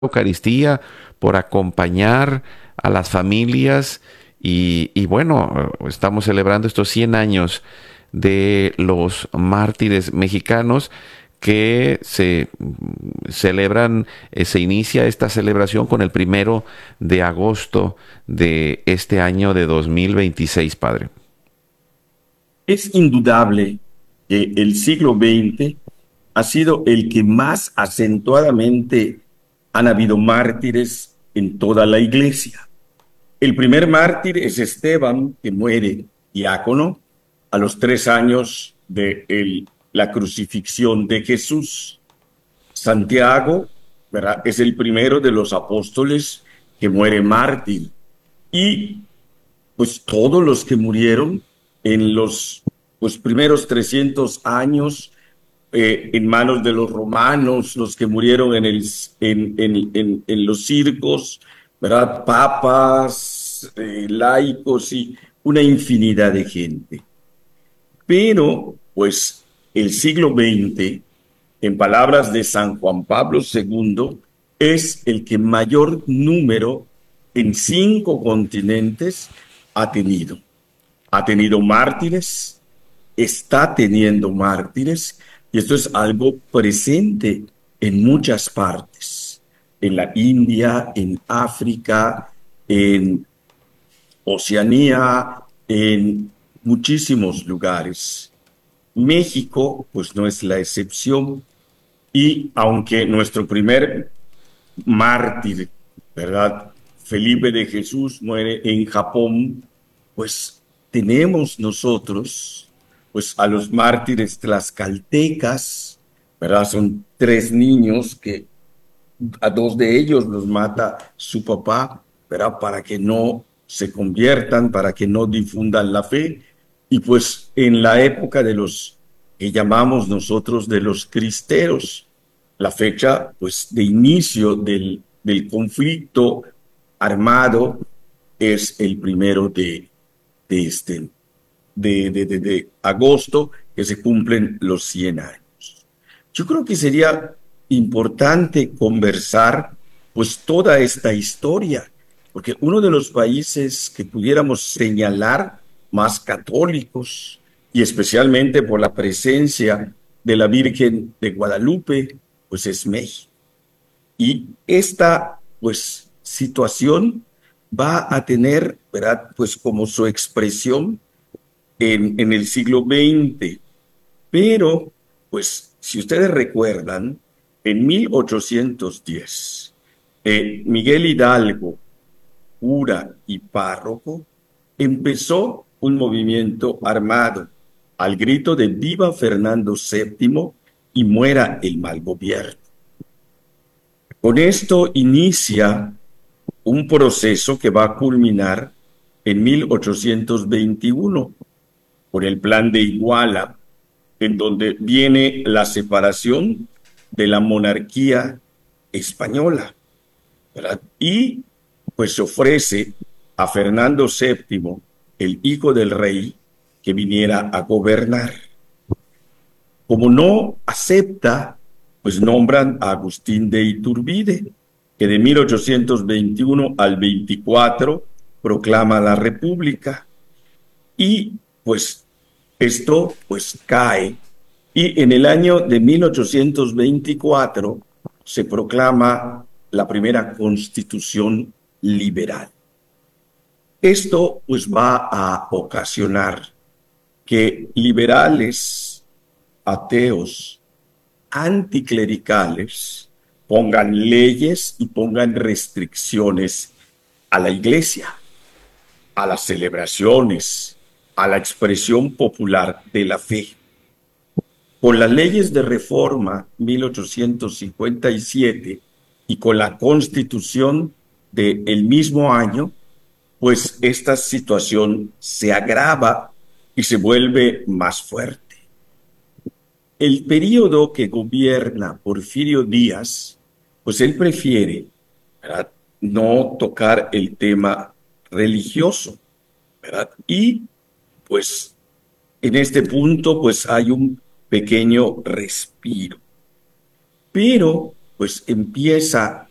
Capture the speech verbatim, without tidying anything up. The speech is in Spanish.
Eucaristía, por acompañar a las familias y, y bueno, estamos celebrando estos cien años de los mártires mexicanos que se mm, celebran, eh, se inicia esta celebración con el primero de agosto de este año de dos mil veintiséis, padre. Es indudable que el siglo veinte ha sido el que más acentuadamente han habido mártires en toda la iglesia. El primer mártir es Esteban, que muere diácono a los tres años de el- la crucifixión de Jesús. Santiago, ¿verdad? Es el primero de los apóstoles que muere mártir. Y pues todos los que murieron en los pues, primeros trescientos años eh, en manos de los romanos, los que murieron en, el, en, en, en, en los circos, ¿verdad? Papas, eh, laicos y una infinidad de gente. Pero, pues, el siglo veinte, en palabras de San Juan Pablo segundo, es el que mayor número en cinco continentes ha tenido. Ha tenido mártires, está teniendo mártires, y esto es algo presente en muchas partes, en la India, en África, en Oceanía, en muchísimos lugares. México, pues no es la excepción, y aunque nuestro primer mártir, ¿verdad? Felipe de Jesús muere en Japón, pues tenemos nosotros, pues a los mártires tlaxcaltecas, ¿verdad? Son tres niños que a dos de ellos los mata su papá, ¿verdad? Para que no se conviertan, para que no difundan la fe. Y pues en la época de los que llamamos nosotros de los cristeros, la fecha pues de inicio del, del conflicto armado es el primero de, de este de, de, de, de agosto, que se cumplen los cien años. Yo creo que sería importante conversar pues toda esta historia, porque uno de los países que pudiéramos señalar más católicos, y especialmente por la presencia de la Virgen de Guadalupe, pues es México. Y esta pues situación va a tener, ¿verdad? Pues como su expresión en, en el siglo veinte. Pero, pues, si ustedes recuerdan, en mil ochocientos diez, eh, Miguel Hidalgo, cura y párroco, empezó un movimiento armado al grito de Viva Fernando séptimo y muera el mal gobierno. Con esto inicia un proceso que va a culminar en mil ochocientos veintiuno por el plan de Iguala, en donde viene la separación de la monarquía española, ¿verdad? Y pues se ofrece a Fernando séptimo, el hijo del rey, que viniera a gobernar. Como no acepta, pues nombran a Agustín de Iturbide, que de mil ochocientos veintiuno al veinticuatro proclama la república. Y pues esto pues cae, y en el año de mil ochocientos veinticuatro se proclama la primera constitución liberal. Esto pues va a ocasionar que liberales, ateos, anticlericales pongan leyes y pongan restricciones a la iglesia, a las celebraciones, a la expresión popular de la fe. Con las leyes de reforma mil ochocientos cincuenta y siete y con la constitución del mismo año, pues esta situación se agrava y se vuelve más fuerte. El periodo que gobierna Porfirio Díaz, pues él prefiere, ¿verdad?, no tocar el tema religioso, ¿verdad? Y pues en este punto pues hay un pequeño respiro, pero pues empieza